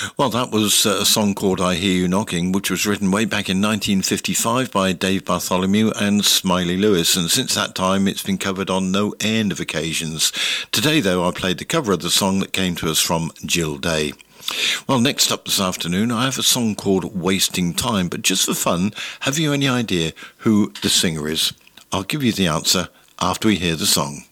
Well, that was a song called I Hear You Knocking, which was written way back in 1955 by Dave Bartholomew and Smiley Lewis, and since that time it's been covered on no end of occasions. Today, though, I played the cover of the song that came to us from Jill Day. Well, next up this afternoon, I have a song called Wasting Time, but just for fun, have you any idea who the singer is? I'll give you the answer after we hear the song.